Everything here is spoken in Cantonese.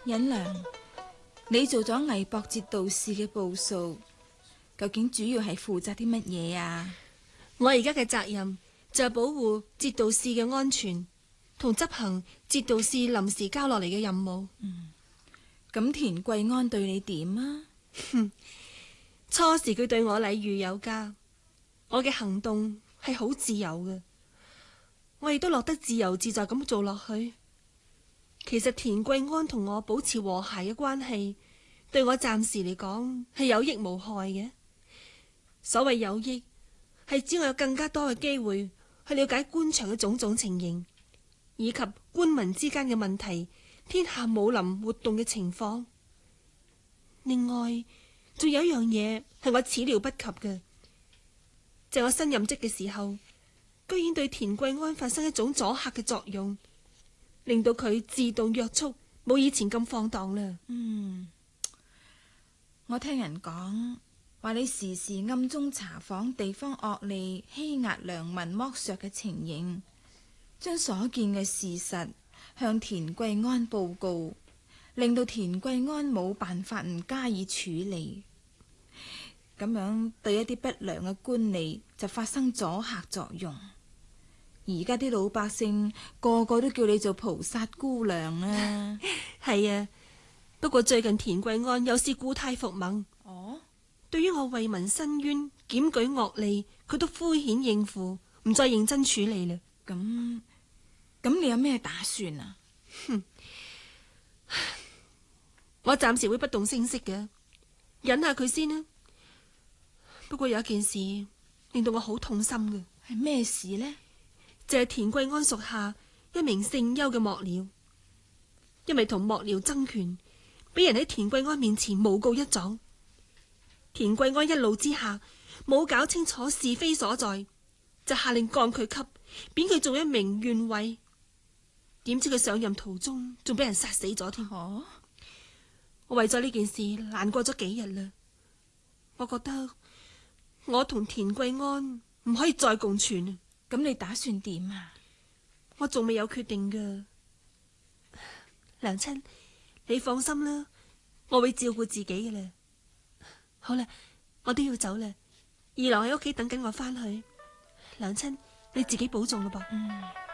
忍良，你做咗魏博節度使嘅部屬，究竟主要係負責啲乜嘢啊？ 我而家嘅責任就係保護節度使嘅安全，同執行節度使臨時交落嚟嘅任務。 咁田貴安對你點啊？ 初時佢對我禮遇有加，我嘅行動係好自由嘅，我亦都落得自由自在咁做落去。其實田貴安同我保持和諧嘅關係，對我暫時嚟講係有益無害嘅。所謂有益，係指我有更加多嘅機會去了解官場嘅種種情形，以及官民之間嘅問題、天下武林活動嘅情況。另外，仲有一樣嘢係我始料不及嘅，就係我新任職嘅時候，居然對田貴安發生一種阻嚇嘅作用，令到佢自動約束，冇以前咁放蕩啦。 我聽人講話你時時暗中查訪地方惡吏欺壓良民剝削嘅情形，將所見嘅事實向田貴安報告，令到田貴安冇辦法唔加以處理，咁樣對一啲不良嘅官吏就發生阻嚇作用。而家啲老百姓個個都叫你做菩薩姑娘啊！ 係啊，不過最近田貴安有事故態復萌。 哦， 對於我為民申冤、檢舉惡吏，佢都敷衍應付，唔再認真處理啦。 咁你有咩打算啊？ 我暫時會不動聲色嘅，忍下佢先啦。不過有一件事令到我好痛心嘅， 係咩事呢？ 就係田貴安屬下一名姓邱嘅幕僚，因為同幕僚爭權，俾人喺田貴安面前誣告一狀。田貴安一怒之下，冇搞清楚是非所在，就下令降佢級，貶佢做一名縣尉。點知佢上任途中仲俾人殺死咗添。 哦， 我為咗呢件事難過咗幾日啦。我覺得我同田貴安唔可以再共存。 咁你打算點啊？ 我仲未有決定噶。娘親，你放心啦，我會照顧自己嘅啦。好啦，我都要走啦。二郎喺屋企等緊我翻去。娘親，你自己保重啦噃。